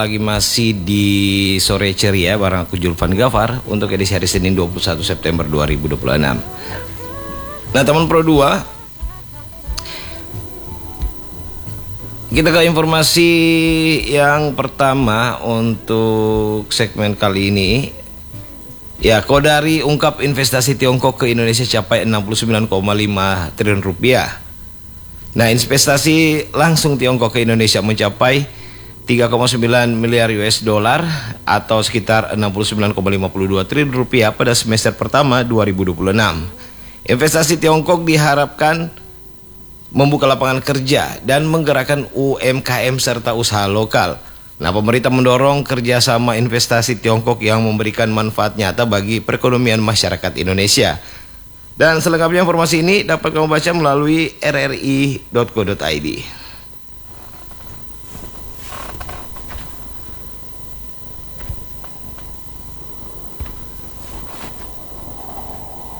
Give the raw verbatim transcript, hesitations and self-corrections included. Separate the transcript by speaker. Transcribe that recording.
Speaker 1: Lagi masih di sore ceria bareng aku Julvan Gafar untuk edisi hari Senin dua puluh satu September dua ribu dua puluh enam. Nah teman Pro dua, kita ke informasi yang pertama untuk segmen kali ini. Ya, Kodari ungkap investasi Tiongkok ke Indonesia capai enam puluh sembilan koma lima triliun rupiah. Nah, investasi langsung Tiongkok ke Indonesia mencapai tiga koma sembilan miliar U S dollar atau sekitar enam puluh sembilan koma lima dua triliun rupiah pada semester pertama dua ribu dua puluh enam. Investasi Tiongkok diharapkan membuka lapangan kerja dan menggerakkan U M K M serta usaha lokal. Nah, pemerintah mendorong kerjasama investasi Tiongkok yang memberikan manfaat nyata bagi perekonomian masyarakat Indonesia. Dan selengkapnya informasi ini dapat kamu baca melalui r r i dot co dot i d.